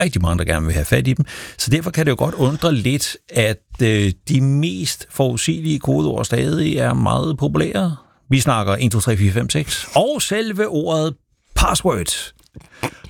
rigtig mange, der gerne vil have fat i dem. Så derfor kan det jo godt undre lidt, at de mest forudsigelige kodeord stadig er meget populære. Vi snakker 1, 2, 3, 4, 5, 6. Og selve ordet password.